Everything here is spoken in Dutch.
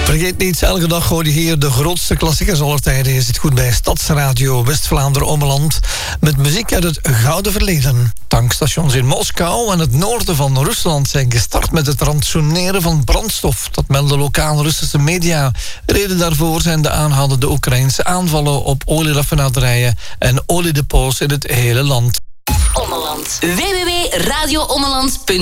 Vergeet niet, elke dag hoor je hier de grootste klassiekers aller tijden. Je zit goed bij Stadsradio West-Vlaanderen-Ommeland met muziek uit het gouden verleden. Tankstations in Moskou en het noorden van Rusland zijn gestart met het rantsoeneren van brandstof. Dat melden lokale Russische media. Reden daarvoor zijn de aanhoudende Oekraïnse aanvallen op olieraffinaderijen en oliedepots in het hele land. Ommeland. www.radioommeland.nl